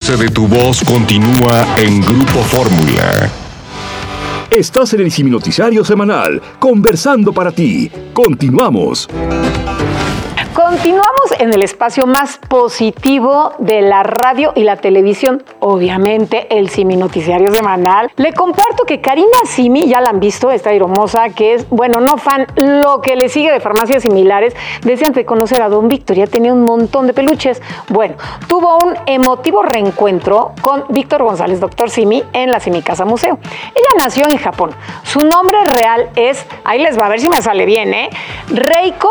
alcance de tu voz continúa en Grupo Fórmula. Estás en el Siminoticiario Semanal, conversando para ti. Continuamos. Continuamos en el espacio más positivo de la radio y la televisión, obviamente el Siminoticiario Semanal. Le comparto que Karina Simi, ya la han visto, esta hermosa, que es, bueno, no fan, lo que le sigue de farmacias similares, desde antes de conocer a don Víctor, ya tenía un montón de peluches. Bueno, tuvo un emotivo reencuentro con Víctor González, doctor Simi, en la Simi Casa Museo. Ella nació en Japón. Su nombre real es, ahí les va, a ver si me sale bien, Reiko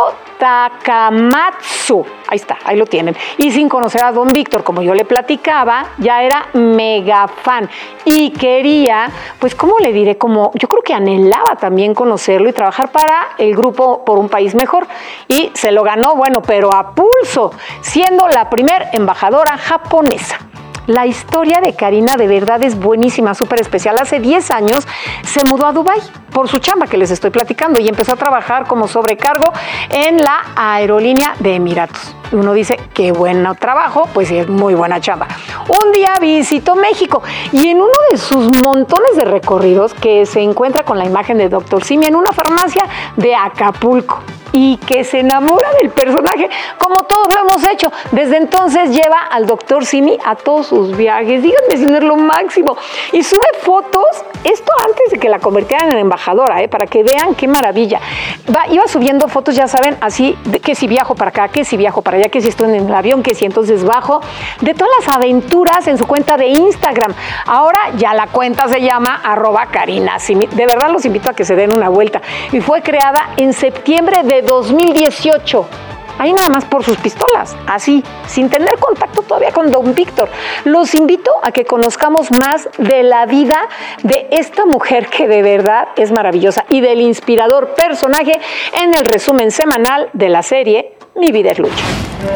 Takamatsu. Ahí está, ahí lo tienen. Y sin conocer a don Víctor, como yo le platicaba, ya era mega fan y quería, pues, ¿cómo le diré? Como yo creo que anhelaba también conocerlo y trabajar para el grupo Por un País Mejor. Y se lo ganó, bueno, pero a pulso, siendo la primer embajadora japonesa. La historia de Karina de verdad es buenísima, súper especial. Hace 10 años se mudó a Dubái por su chamba que les estoy platicando y empezó a trabajar como sobrecargo en la aerolínea de Emiratos. Uno dice, qué buen trabajo, pues sí, es muy buena chamba. Un día visitó México y en uno de sus montones de recorridos que se encuentra con la imagen de Dr. Simi en una farmacia de Acapulco y que se enamora del personaje, como todos lo hemos hecho. Desde entonces lleva al Dr. Simi a todos sus viajes. Díganme si no es lo máximo. Y sube fotos, esto antes de que la convirtieran en embajadora, para que vean qué maravilla. Iba subiendo fotos, ya saben, así, que si viajo para acá, que si viajo para allá, que si estoy en el avión, que si entonces bajo, de todas las aventuras en su cuenta de Instagram. Ahora ya la cuenta se llama @KarinaSimi. De verdad los invito a que se den una vuelta. Y fue creada en septiembre de 2018. Ahí nada más por sus pistolas, así, sin tener contacto todavía con don Víctor. Los invito a que conozcamos más de la vida de esta mujer que de verdad es maravillosa y del inspirador personaje en el resumen semanal de la serie Mi Vida es Lucha.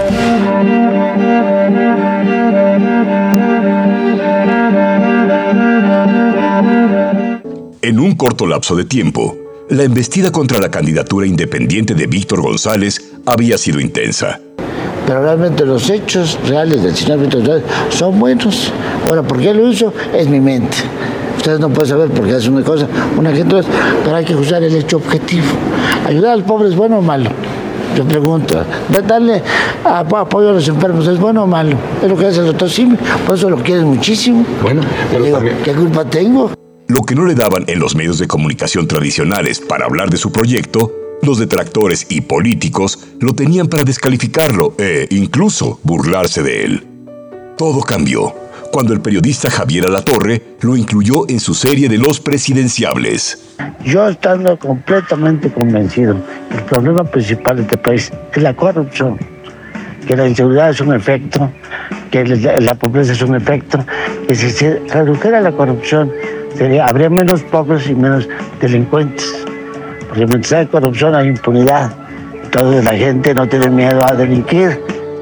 En un corto lapso de tiempo, la embestida contra la candidatura independiente de Víctor González había sido intensa. Pero realmente los hechos reales del señor Víctor González son buenos. Ahora, ¿por qué lo hizo? Es mi mente. Ustedes no pueden saber por qué hace una cosa, pero hay que juzgar el hecho objetivo. ¿Ayudar al pobre es bueno o malo? Yo pregunto, darle apoyo a los enfermos, ¿es bueno o malo? Es lo que hace el doctor Simi, por eso lo quieren muchísimo. Bueno, digo, ¿qué culpa tengo? Lo que no le daban en los medios de comunicación tradicionales para hablar de su proyecto, los detractores y políticos lo tenían para descalificarlo e incluso burlarse de él. Todo cambió cuando el periodista Javier Alatorre lo incluyó en su serie de Los Presidenciables. Yo estando completamente convencido, el problema principal de este país es la corrupción, que la inseguridad es un efecto, que la pobreza es un efecto, que si se redujera la corrupción, habría menos pobres y menos delincuentes. Porque mientras hay corrupción hay impunidad. Entonces la gente no tiene miedo a delinquir.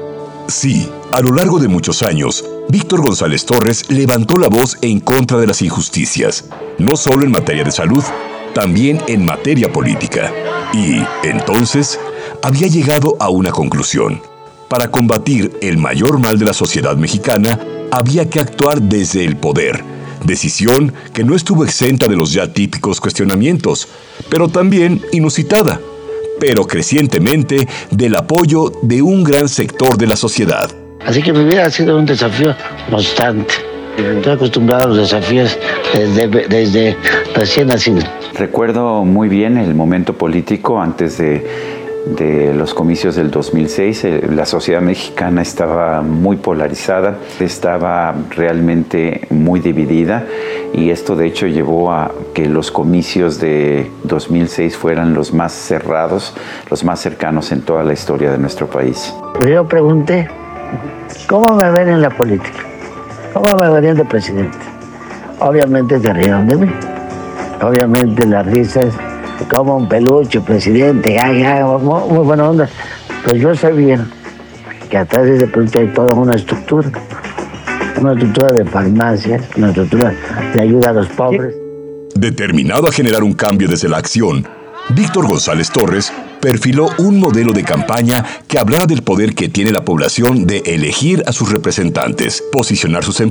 Sí, a lo largo de muchos años, Víctor González Torres levantó la voz en contra de las injusticias, no solo en materia de salud, también en materia política. Y, entonces, había llegado a una conclusión. Para combatir el mayor mal de la sociedad mexicana, había que actuar desde el poder. Decisión que no estuvo exenta de los ya típicos cuestionamientos, pero también inusitada, pero crecientemente del apoyo de un gran sector de la sociedad. Así que mi vida ha sido un desafío constante. Estoy acostumbrado a los desafíos desde recién nacido. Recuerdo muy bien el momento político antes de los comicios del 2006. La sociedad mexicana estaba muy polarizada, estaba realmente muy dividida y esto de hecho llevó a que los comicios de 2006 fueran los más cerrados, los más cercanos en toda la historia de nuestro país. Yo pregunté, ¿cómo me ven en la política? ¿Cómo me verían de presidente? Obviamente se rieron de mí. Obviamente las risas, como un peluche, presidente, muy buena onda. Pero yo sabía que atrás de ese peluche hay toda una estructura de farmacias, una estructura de ayuda a los pobres. Determinado a generar un cambio desde la acción, Víctor González Torres perfiló un modelo de campaña que hablara del poder que tiene la población de elegir a sus representantes, posicionar sus